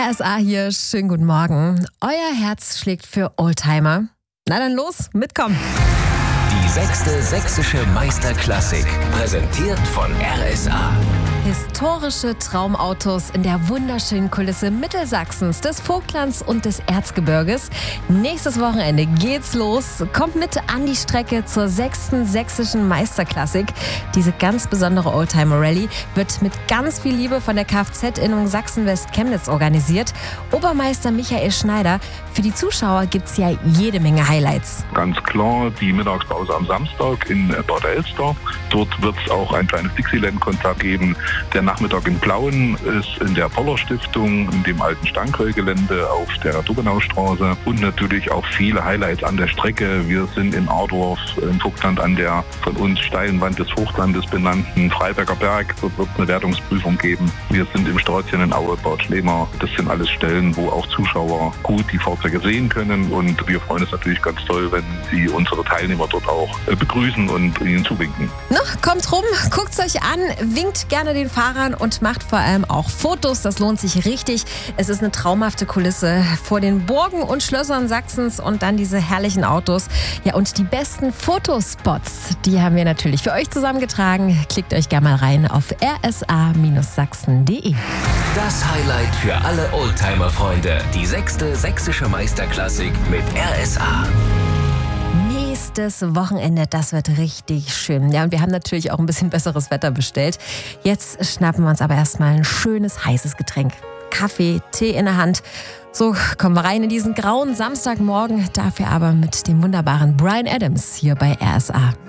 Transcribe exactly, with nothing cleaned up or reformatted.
R S A hier, schönen guten Morgen. Euer Herz schlägt für Oldtimer. Na dann los, mitkommen. Die sechste sächsische Meisterklassik, präsentiert von R S A. Historische Traumautos in der wunderschönen Kulisse Mittelsachsens, des Vogtlands und des Erzgebirges. Nächstes Wochenende geht's los. Kommt mit an die Strecke zur sechsten sächsischen Meisterklassik. Diese ganz besondere Oldtimer-Rallye wird mit ganz viel Liebe von der Kfz-Innung Sachsen-West-Chemnitz organisiert. Obermeister Michael Schneider, für die Zuschauer gibt's ja jede Menge Highlights. Ganz klar die Mittagspause am Samstag in Bad Elster. Dort wird es auch ein kleines Dixieland-Konzert geben. Der Nachmittag in Plauen ist in der Poller-Stiftung, in dem alten Stankheu-Gelände auf der Dobenaustraße und natürlich auch viele Highlights an der Strecke. Wir sind in Ardorf im Vogtland an der von uns steilen Wand des Hochlandes benannten Freiberger Berg. Dort wird es eine Wertungsprüfung geben. Wir sind im Sträutzchen in Aue, Bad Schlema. Das sind alles Stellen, wo auch Zuschauer gut die Fahrzeuge sehen können und wir freuen uns natürlich ganz toll, wenn Sie unsere Teilnehmer dort auch begrüßen und ihnen zuwinken. Na, kommt rum, guckt's euch an, winkt gerne den Fahrern und macht vor allem auch Fotos. Das lohnt sich richtig. Es ist eine traumhafte Kulisse vor den Burgen und Schlössern Sachsens und dann diese herrlichen Autos. Ja, und die besten Fotospots, die haben wir natürlich für euch zusammengetragen. Klickt euch gerne mal rein auf r s a sachsen punkt d e. Das Highlight für alle Oldtimer-Freunde. Die sechste sächsische Meisterklassik mit R S A. Nächstes Wochenende, das wird richtig schön. Ja, und wir haben natürlich auch ein bisschen besseres Wetter bestellt. Jetzt schnappen wir uns aber erstmal ein schönes, heißes Getränk. Kaffee, Tee in der Hand. So, kommen wir rein in diesen grauen Samstagmorgen. Dafür aber mit dem wunderbaren Bryan Adams hier bei R S A.